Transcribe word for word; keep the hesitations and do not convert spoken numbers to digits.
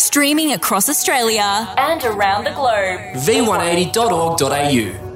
Streaming across Australia and around the globe. v one eighty dot org dot a u